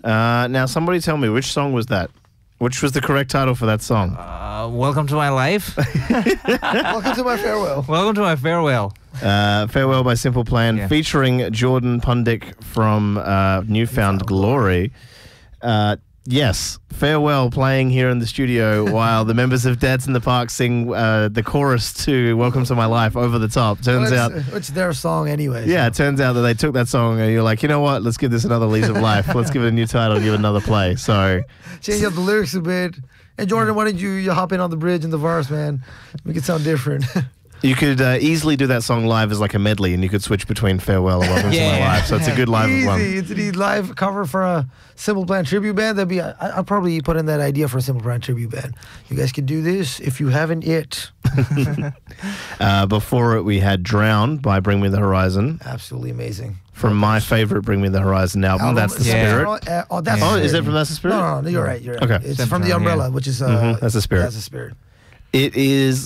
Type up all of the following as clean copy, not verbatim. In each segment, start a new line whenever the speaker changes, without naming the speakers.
Now, somebody tell me, which song was that? Which was the correct title for that song?
Welcome to my life.
Welcome to my farewell.
Welcome to my farewell.
Farewell by Simple Plan, featuring Jordan Pundik from Newfound Glory. Yes, Farewell playing here in the studio while the members of Dads in the Park sing the chorus to Welcome to My Life over the top. Turns out
it's their song anyway.
Yeah, it turns out that they took that song and you're like, you know what? Let's give this another lease of life. Let's give it a new title, give it another play. So
change up the lyrics a bit. And Jordan, why don't you hop in on the bridge in the verse, man? Make it sound different.
you could easily do that song live as like a medley, and you could switch between Farewell and Welcome to My Life. So it's a good live one.
It's a live cover for a Simple Plan tribute band. That'd be. I'll probably put in that idea for a Simple Plan tribute band. You guys could do this if you haven't yet.
Before it, we had Drown by Bring Me the Horizon.
Absolutely amazing.
From my favorite Bring Me the Horizon album. That's the Spirit. Is it from That's the Spirit?
No, you're right. You're right.
Okay.
It's from The Umbrella, which is
That's the Spirit.
That's the Spirit.
It is.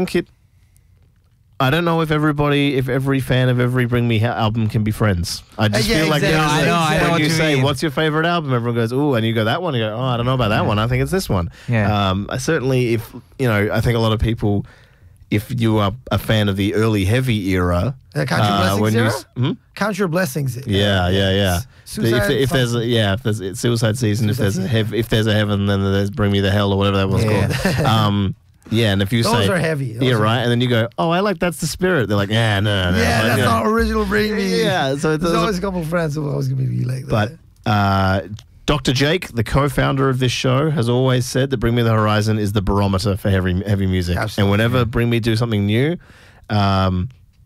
I don't know if every fan of every Bring Me album can be friends. I just feel like
I know
when you say,
mean.
what's your favorite album? Everyone goes, ooh, and you go, that one. You go, oh, I don't know about that one. I think it's this one.
Yeah.
I certainly, I think a lot of people, if you are a fan of the early heavy era.
Count Your Blessings era?
Hmm?
Count Your Blessings.
Yeah. If there's Suicide Season, if there's a heaven, then there's Bring Me the Hell or whatever that one's called. Yeah, and if you
those
say...
are heavy.
Those are right, and then you go, oh, I like That's the Spirit. They're like, no.
Yeah, that's not original Bring Me.
Yeah, so
there's always a couple of friends who always going to be like that.
But Dr. Jake, the co-founder of this show, has always said that Bring Me the Horizon is the barometer for heavy music.
Absolutely.
And whenever Bring Me do something new, the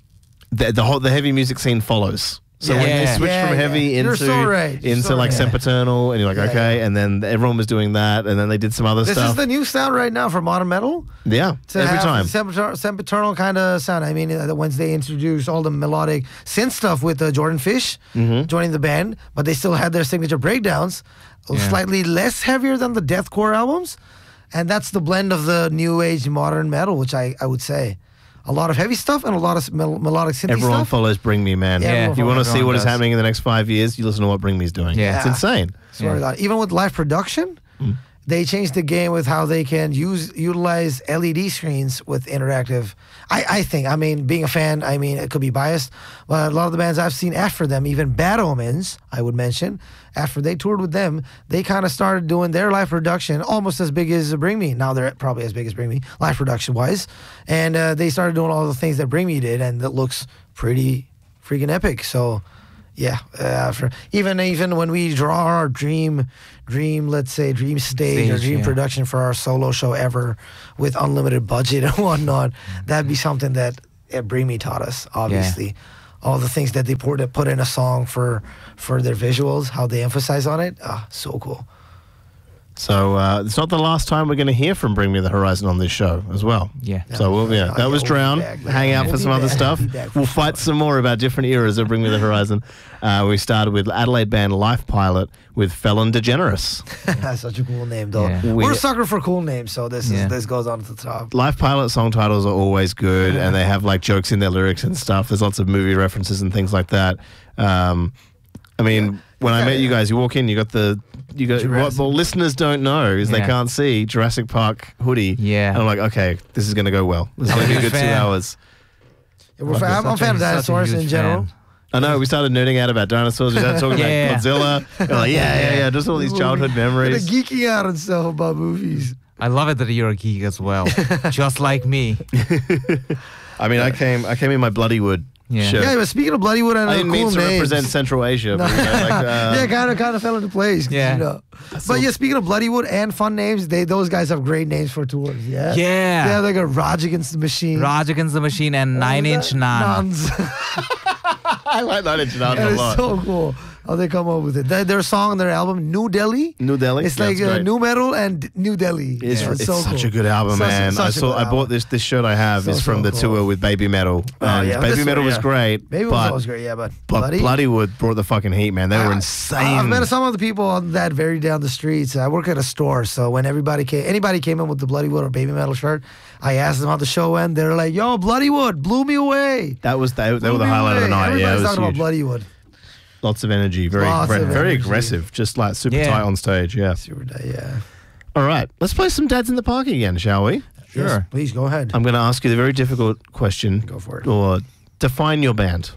heavy music scene follows. So when they switch from heavy into Sempiternal, and you're like, okay, and then everyone was doing that, and then they did some other stuff.
This is the new sound right now for modern metal.
Yeah, every time.
Sempiternal kind of sound. I mean, once they introduced all the melodic synth stuff with Jordan Fish joining the band, but they still had their signature breakdowns, slightly less heavier than the deathcore albums, and that's the blend of the new age modern metal, which I would say. A lot of heavy stuff and a lot of melodic synth
Everyone
stuff.
follows Bring Me, man.
Yeah.
You want to see what is happening in the next 5 years, you listen to what Bring Me's doing.
Yeah.
It's insane.
Swear to God. Even with live production, they changed the game with how they can utilize LED screens with interactive. I think, being a fan, it could be biased, but a lot of the bands I've seen after them, even Bad Omens, I would mention, after they toured with them, they kind of started doing their live production almost as big as Bring Me. Now they're probably as big as Bring Me, live production-wise. And they started doing all the things that Bring Me did, and it looks pretty freaking epic. So... yeah, even when we draw our dream stage or dream production for our solo show ever with unlimited budget and whatnot, that'd be something that Bring Me taught us, obviously. All the things that they put in a song for their visuals, how they emphasize on it, so cool.
So it's not the last time we're going to hear from Bring Me the Horizon on this show as well.
Yeah.
So that was Drown. Hang out for some other stuff. We'll fight some more about different eras of Bring Me the Horizon. We started with Adelaide band Life Pilot with Felon DeGeneres.
That's such a cool name, though.
Yeah.
We're a sucker for cool names, so this goes on to the top.
Life Pilot song titles are always good, and they have like jokes in their lyrics and stuff. There's lots of movie references and things like that. When I met you guys, you walk in, you got what listeners don't know is they can't see Jurassic Park hoodie.
Yeah.
And I'm like, okay, this is going to go well. This is going to be a good 2 hours.
I'm a fan of dinosaurs in general.
I know, we started nerding out about dinosaurs. We started talking about Godzilla. We're like, just all these childhood memories.
Geeking out and stuff about movies.
I love it that you're a geek as well, just like me.
I came in my Bloodywood shirt.
Yeah, but speaking of Bloodywood and
I didn't
cool
mean to
names.
represent Central Asia. But,
kind of fell into place.
Yeah.
But speaking of Bloodywood and fun names, those guys have great names for tours. Yeah.
Yeah.
They have like a Raj Against the Machine.
Raj Against the Machine and 9 Inch Nuns.
I like 9 Inch Nuns a lot.
It's so cool how they come up with it. Their song on their album, New Delhi.
New Delhi.
It's like new metal and New Delhi.
It's such a good album, man. I bought this shirt I have is from the tour with Baby Metal. Baby Metal was great.
Baby Metal was great, but
Bloodywood brought the fucking heat, man. They were insane.
I've met some of the people on that very down the streets. I work at a store, so when anybody came in with the Bloodywood or Baby Metal shirt, I asked them how the show went. They're like, "Yo, Bloodywood blew me away."
They were the highlight of the night.
Everybody's
it was
talking
huge.
about Bloodywood.
Lots of energy. Very
Lots of
very
energy.
aggressive. Just like super
Yeah.
tight on stage. Yeah.
Yeah.
All right. Let's play some Dads in the Park again, shall we?
Sure.
Yes, please go ahead.
I'm going to ask you the very difficult question.
Go for it.
Or define your band.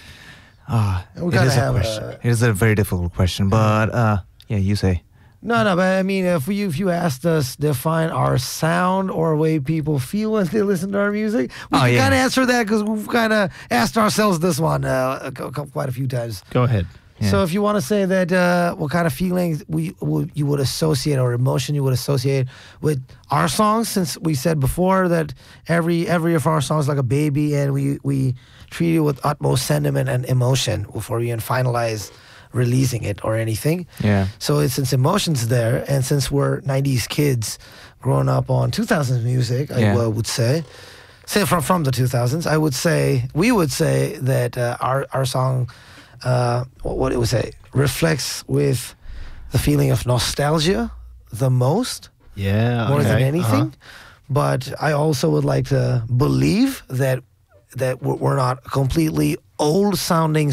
We
It
gotta
is a
have
question. It is a very difficult question, but yeah, you say.
No, but I mean, if you asked us define our sound or way people feel when they listen to our music, we can kind of answer that because we've kind of asked ourselves this one quite a few times.
Go ahead.
Yeah.
So if you want to say that, what kind of feelings you would associate or emotion you would associate with our songs, since we said before that every of our songs is like a baby, and we treat it with utmost sentiment and emotion before we even finalize releasing it or anything.
Yeah.
So since emotion's there, and since we're 90s kids growing up on 2000s music, I would say from the 2000s, we would say that our song, what it would say, reflects with the feeling of nostalgia the most,
Yeah.
more than
okay.
anything. But I also would like to believe that we're not a completely old sounding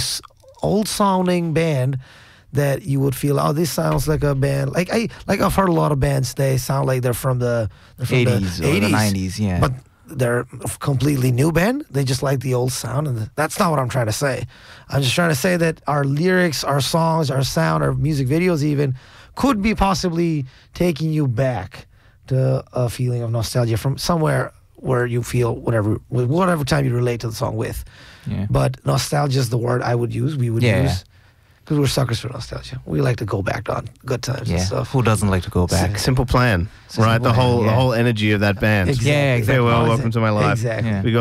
band that you would feel, oh, this sounds like a band. I've heard a lot of bands, they sound like they're from the
80s or the 90s, yeah.
But they're a completely new band. They just like the old sound, and that's not what I'm trying to say. I'm just trying to say that our lyrics, our songs, our sound, our music videos even could be possibly taking you back to a feeling of nostalgia from somewhere where you feel whatever time you relate to the song with.
Yeah.
But nostalgia is the word I would use. We would use, because we're suckers for nostalgia. We like to go back on good times and stuff.
Who doesn't like to go back?
Simple Plan, right? The whole energy of that band.
Exactly.
Yeah, exactly.
Farewell, Welcome to My Life.
Exactly.
Yeah.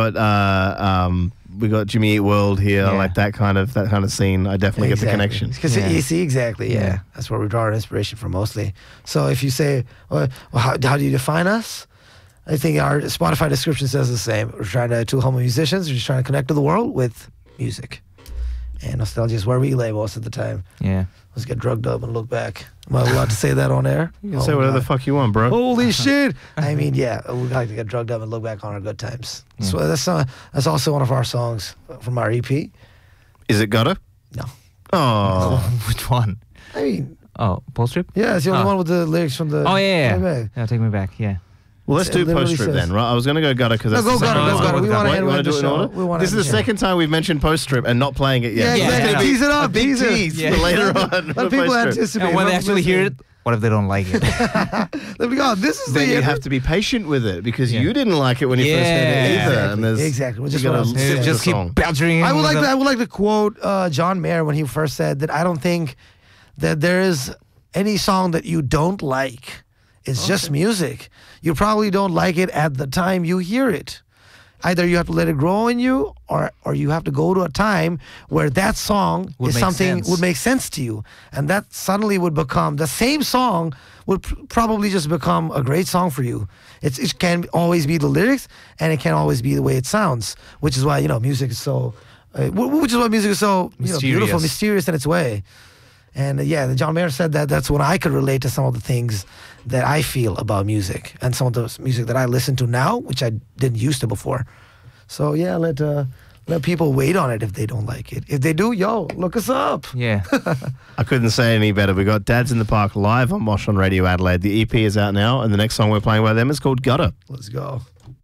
We got Jimmy Eat World here,
Yeah.
like that kind of scene. I definitely get the connection.
Because you see, exactly, yeah. That's where we draw our inspiration from mostly. So if you say, well, how do you define us? I think our Spotify description says the same. We're trying to, two humble musicians, we're just trying to connect to the world with music. And nostalgia is where we lay most of the time.
Yeah.
Let's get drugged up and look back. Am I allowed to say that on air?
You can say whatever the fuck you want, bro.
Holy shit! I mean, yeah, we like to get drugged up and look back on our good times.
Yeah.
So that's also one of our songs from our EP.
Is it Gutter?
No.
Oh.
Which one?
I mean,
Oh, Post Trip?
yeah, it's the only one with the lyrics from the.
Oh, yeah.
Playback.
Yeah, take me back. Yeah.
Well, let's
It
do
literally
Post Strip
says-
then, right? I was going to go Gutter because that's
No, go
the second
Gutter,
one.
go Gutter. We wanna end
You wanna
with
do
the
it in
show.
order?
We wanna
This is
end
the
the show.
second time we've mentioned Post Strip and not playing it yet.
Yeah,
So it's
exactly.
gonna be
Tease it up,
a big
tease it.
tease
Yeah.
for later on.
Let
for
people
Post Strip.
anticipate.
And when they
Let
actually
people
hear it, what if they don't like it?
Let me go. This is
Then
the
you have to be patient with it because you didn't like it when you first heard
Yeah.
it either.
Exactly.
And there's,
Exactly. Which is
you
what
gotta
I'm saying.
sit
Just
the
keep
song.
badgering.
I would
with
like
them.
to, I would like to quote John Mayer when he first said that I don't think that there is any song that you don't like. It's just music. You probably don't like it at the time you hear it. Either you have to let it grow in you, or you have to go to a time where that song
Would
is
make
something
sense.
would make sense to you, and that suddenly would become the same song would probably just become a great song for you. It can always be the lyrics, and it can always be the way it sounds, which is why music is so, which is why music is so beautiful,
Mysterious.
mysterious in its way. And John Mayer said that that's when I could relate to some of the things that I feel about music and some of the music that I listen to now, which I didn't used to before. So yeah, let people wait on it if they don't like it. If they do, look us up.
Yeah.
I couldn't say any better. We got Dads in the Park live on Mosh on Radio Adelaide. The EP is out now, and the next song we're playing by them is called Gutter.
Let's go.